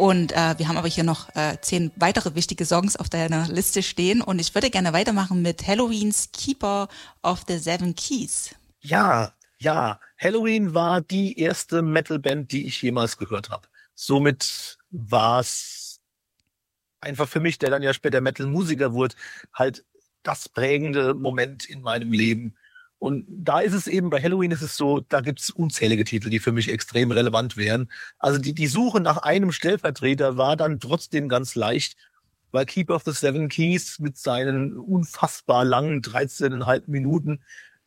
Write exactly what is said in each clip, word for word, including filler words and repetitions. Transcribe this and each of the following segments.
Und äh, wir haben aber hier noch äh, zehn weitere wichtige Songs auf deiner Liste stehen. Und ich würde gerne weitermachen mit Halloweens Keeper of the Seven Keys. Ja, ja. Halloween war die erste Metalband, die ich jemals gehört habe. Somit war es einfach für mich, der dann ja später Metal-Musiker wurde, halt das prägende Moment in meinem Leben. Und da ist es eben, bei Halloween ist es so, da gibt es unzählige Titel, die für mich extrem relevant wären. Also die, die Suche nach einem Stellvertreter war dann trotzdem ganz leicht, weil Keeper of the Seven Keys mit seinen unfassbar langen dreizehn Komma fünf Minuten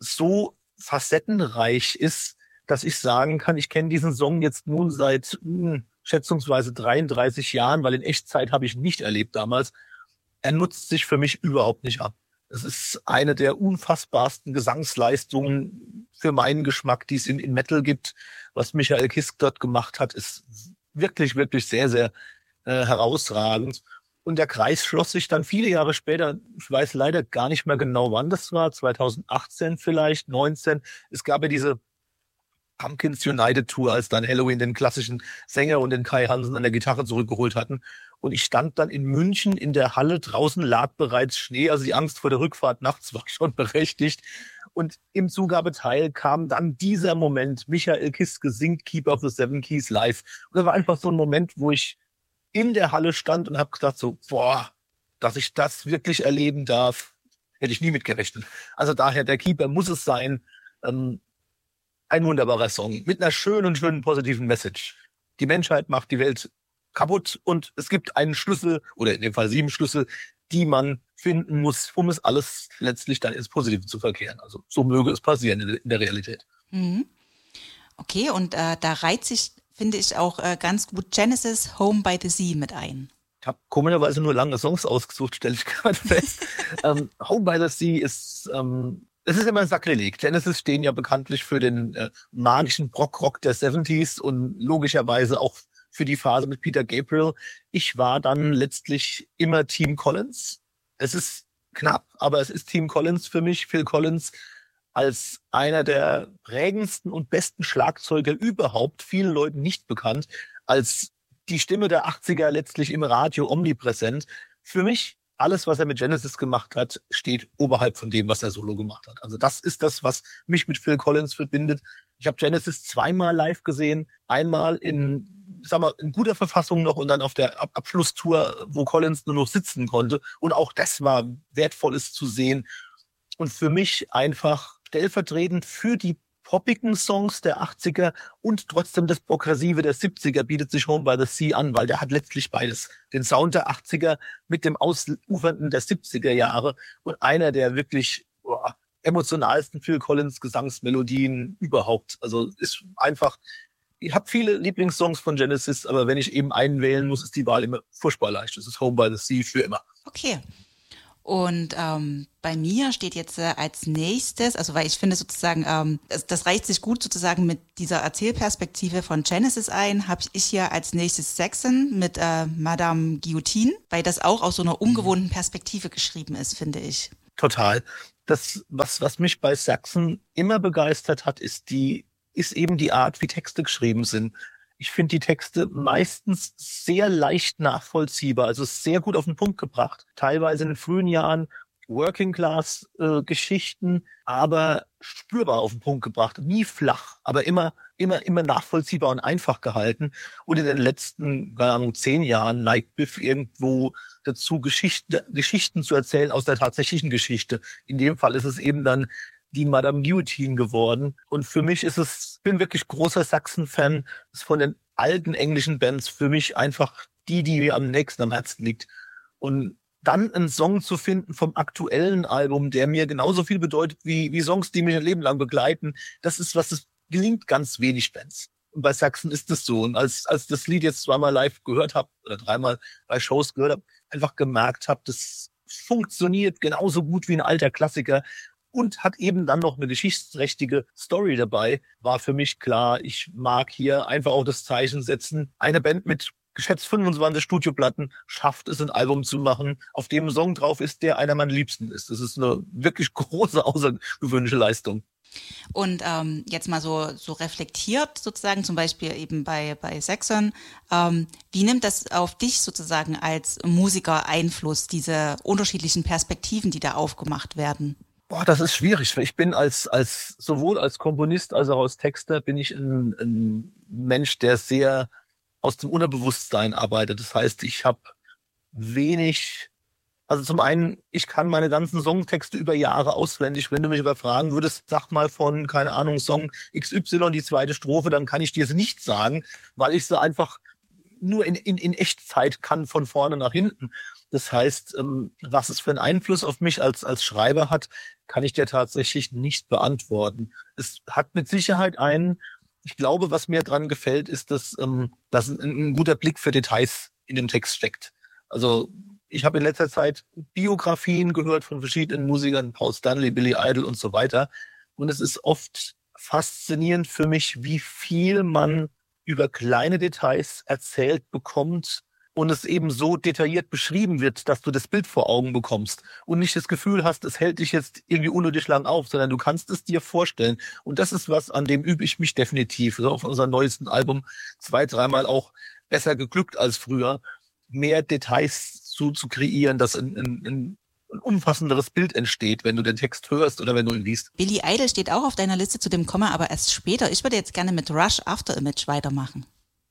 so facettenreich ist, dass ich sagen kann, ich kenne diesen Song jetzt nun seit mh, schätzungsweise dreiunddreißig Jahren, weil in Echtzeit habe ich ihn nicht erlebt damals. Er nutzt sich für mich überhaupt nicht ab. Es ist eine der unfassbarsten Gesangsleistungen für meinen Geschmack, die es in, in Metal gibt. Was Michael Kiske dort gemacht hat, ist wirklich, wirklich sehr, sehr äh, herausragend. Und der Kreis schloss sich dann viele Jahre später, ich weiß leider gar nicht mehr genau, wann das war, zweitausendachtzehn vielleicht, neunzehn. Es gab ja diese Pumpkins United Tour, als dann Halloween den klassischen Sänger und den Kai Hansen an der Gitarre zurückgeholt hatten. Und ich stand dann in München in der Halle, draußen lag bereits Schnee, also die Angst vor der Rückfahrt nachts war schon berechtigt. Und im Zugabeteil kam dann dieser Moment, Michael Kiske singt Keeper of the Seven Keys live. Und das war einfach so ein Moment, wo ich in der Halle stand und habe gedacht so, boah, dass ich das wirklich erleben darf, hätte ich nie mitgerechnet. Also daher, der Keeper muss es sein. Ähm, Ein wunderbarer Song mit einer schönen, schönen positiven Message. Die Menschheit macht die Welt kaputt und es gibt einen Schlüssel, oder in dem Fall sieben Schlüssel, die man finden muss, um es alles letztlich dann ins Positive zu verkehren. Also so möge es passieren in der Realität. Mhm. Okay, und äh, da reiht sich, finde ich, auch äh, ganz gut Genesis Home by the Sea mit ein. Ich habe komischerweise nur lange Songs ausgesucht, stelle ich gerade fest. ähm, Home by the Sea ist... Ähm, Es ist immer ein Sakrileg. Genesis stehen ja bekanntlich für den äh, magischen Brockrock der siebziger und logischerweise auch für die Phase mit Peter Gabriel. Ich war dann letztlich immer Team Collins. Es ist knapp, aber es ist Team Collins für mich. Phil Collins als einer der prägendsten und besten Schlagzeuger überhaupt, vielen Leuten nicht bekannt, als die Stimme der achtziger letztlich im Radio omnipräsent. Für mich alles, was er mit Genesis gemacht hat, steht oberhalb von dem, was er solo gemacht hat. Also das ist das, was mich mit Phil Collins verbindet. Ich habe Genesis zweimal live gesehen. Einmal in, sag mal, in guter Verfassung noch und dann auf der Ab- Abschlusstour, wo Collins nur noch sitzen konnte. Und auch das war wertvolles zu sehen. Und für mich einfach stellvertretend für die poppigen Songs der achtziger und trotzdem das Progressive der siebziger bietet sich Home by the Sea an, weil der hat letztlich beides. Den Sound der achtziger mit dem Ausufernden der siebziger Jahre und einer der wirklich boah, emotionalsten Phil Collins Gesangsmelodien überhaupt. Also ist einfach, ich habe viele Lieblingssongs von Genesis, aber wenn ich eben einen wählen muss, ist die Wahl immer furchtbar leicht. Das ist Home by the Sea für immer. Okay. Und ähm, bei mir steht jetzt äh, als nächstes, also weil ich finde sozusagen, ähm, das, das reicht sich gut sozusagen mit dieser Erzählperspektive von Genesis ein, habe ich hier als nächstes Saxon mit äh, Madame Guillotine, weil das auch aus so einer ungewohnten Perspektive geschrieben ist, finde ich. Total. Das, was, was mich bei Saxon immer begeistert hat, ist die, ist eben die Art, wie Texte geschrieben sind. Ich finde die Texte meistens sehr leicht nachvollziehbar, also sehr gut auf den Punkt gebracht. Teilweise in den frühen Jahren Working-Class-Geschichten, äh, aber spürbar auf den Punkt gebracht. Nie flach, aber immer, immer, immer nachvollziehbar und einfach gehalten. Und in den letzten, keine Ahnung, zehn Jahren neigt Biff irgendwo dazu, Geschichten, Geschichten zu erzählen aus der tatsächlichen Geschichte. In dem Fall ist es eben dann die Madame Guillotine geworden. Und für mich ist es, ich bin wirklich großer Saxon-Fan, ist von den alten englischen Bands für mich einfach die, die mir am nächsten am Herzen liegt. Und dann einen Song zu finden vom aktuellen Album, der mir genauso viel bedeutet wie, wie Songs, die mich ein Leben lang begleiten, das ist was, das gelingt ganz wenig Bands. Und bei Saxon ist es so. Und als, als das Lied jetzt zweimal live gehört habe oder dreimal bei Shows gehört habe, einfach gemerkt habe, das funktioniert genauso gut wie ein alter Klassiker. Und hat eben dann noch eine geschichtsträchtige Story dabei, war für mich klar, ich mag hier einfach auch das Zeichen setzen. Eine Band mit geschätzt fünfundzwanzig Studioplatten schafft es, ein Album zu machen, auf dem ein Song drauf ist, der einer meiner Liebsten ist. Das ist eine wirklich große, außergewöhnliche Leistung. Und ähm, jetzt mal so, so reflektiert sozusagen, zum Beispiel eben bei, bei Saxon, ähm, wie nimmt das auf dich sozusagen als Musiker Einfluss, diese unterschiedlichen Perspektiven, die da aufgemacht werden? Boah, das ist schwierig. Ich bin als, als, sowohl als Komponist als auch als Texter bin ich ein, ein Mensch, der sehr aus dem Unterbewusstsein arbeitet. Das heißt, ich habe wenig, also zum einen, ich kann meine ganzen Songtexte über Jahre auswendig. Wenn du mich überfragen würdest, sag mal von, keine Ahnung, Song X Y, die zweite Strophe, dann kann ich dir sie nicht sagen, weil ich sie einfach nur in, in, in Echtzeit kann, von vorne nach hinten. Das heißt, ähm, was es für einen Einfluss auf mich als, als Schreiber hat, kann ich dir tatsächlich nicht beantworten. Es hat mit Sicherheit einen, ich glaube, was mir dran gefällt, ist, dass, ähm, dass ein, ein guter Blick für Details in dem Text steckt. Also ich habe in letzter Zeit Biografien gehört von verschiedenen Musikern, Paul Stanley, Billy Idol und so weiter. Und es ist oft faszinierend für mich, wie viel man über kleine Details erzählt bekommt und es eben so detailliert beschrieben wird, dass du das Bild vor Augen bekommst und nicht das Gefühl hast, es hält dich jetzt irgendwie unnötig lang auf, sondern du kannst es dir vorstellen. Und das ist was, an dem übe ich mich definitiv. Also auf unserem neuesten Album zwei, dreimal auch besser geglückt als früher, mehr Details zu, zu kreieren, dass ein, ein, ein ein umfassenderes Bild entsteht, wenn du den Text hörst oder wenn du ihn liest. Billy Idol steht auch auf deiner Liste, zu dem kommen wir aber erst später. Ich würde jetzt gerne mit Rush After Image weitermachen.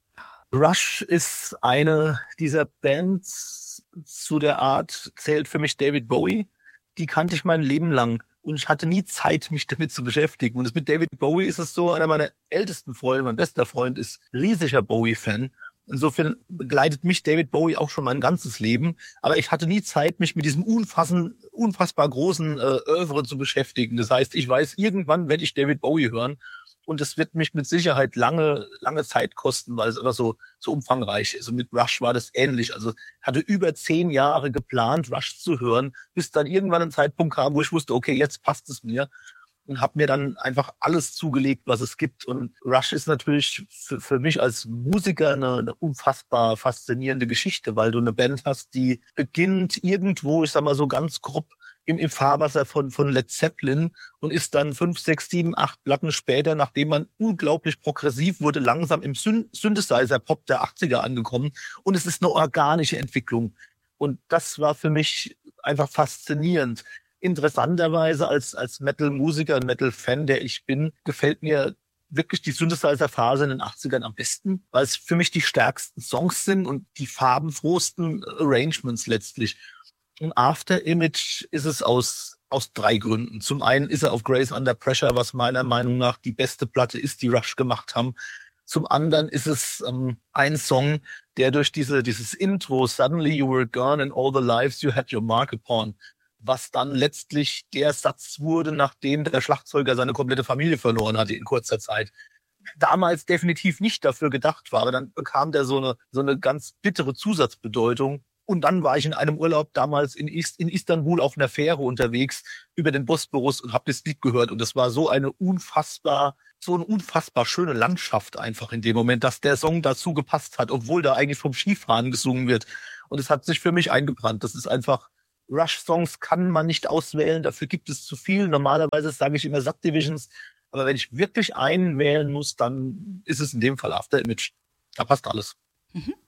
Rush ist eine dieser Bands, zu der Art zählt für mich David Bowie. Die kannte ich mein Leben lang und ich hatte nie Zeit, mich damit zu beschäftigen. Und das mit David Bowie ist es so, einer meiner ältesten Freunde, mein bester Freund ist riesiger Bowie-Fan. Insofern begleitet mich David Bowie auch schon mein ganzes Leben. Aber ich hatte nie Zeit, mich mit diesem unfassen, unfassbar großen äh, Oeuvre zu beschäftigen. Das heißt, ich weiß, irgendwann werde ich David Bowie hören. Und es wird mich mit Sicherheit lange, lange Zeit kosten, weil es einfach so, so umfangreich ist. Und mit Rush war das ähnlich. Also hatte über zehn Jahre geplant, Rush zu hören, bis dann irgendwann ein Zeitpunkt kam, wo ich wusste, okay, jetzt passt es mir. Und habe mir dann einfach alles zugelegt, was es gibt. Und Rush ist natürlich für, für mich als Musiker eine, eine unfassbar faszinierende Geschichte, weil du eine Band hast, die beginnt irgendwo, ich sag mal so ganz grob, im, im Fahrwasser von, von Led Zeppelin und ist dann fünf, sechs, sieben, acht Platten später, nachdem man unglaublich progressiv wurde, langsam im Syn- Synthesizer-Pop der achtziger angekommen. Und es ist eine organische Entwicklung. Und das war für mich einfach faszinierend. Interessanterweise als, als Metal-Musiker, Metal-Fan, der ich bin, gefällt mir wirklich die Synthesizer-Phase in den achtzigern am besten, weil es für mich die stärksten Songs sind und die farbenfrohsten Arrangements letztlich. Und After Image ist es aus, aus drei Gründen. Zum einen ist er auf Grace Under Pressure, was meiner Meinung nach die beste Platte ist, die Rush gemacht haben. Zum anderen ist es ähm, ein Song, der durch diese dieses Intro, Suddenly you were gone and all the lives you had your mark upon, was dann letztlich der Satz wurde, nachdem der Schlagzeuger seine komplette Familie verloren hatte in kurzer Zeit. Damals definitiv nicht dafür gedacht war, aber dann bekam der so eine, so eine ganz bittere Zusatzbedeutung. Und dann war ich in einem Urlaub damals in, Ist, in Istanbul auf einer Fähre unterwegs über den Bosporus und habe das Lied gehört. Und das war so eine unfassbar, so eine unfassbar schöne Landschaft einfach in dem Moment, dass der Song dazu gepasst hat, obwohl da eigentlich vom Skifahren gesungen wird. Und es hat sich für mich eingebrannt. Das ist einfach, Rush-Songs kann man nicht auswählen, dafür gibt es zu viel. Normalerweise sage ich immer Subdivisions. Aber wenn ich wirklich einen wählen muss, dann ist es in dem Fall After Image. Da passt alles. Mhm.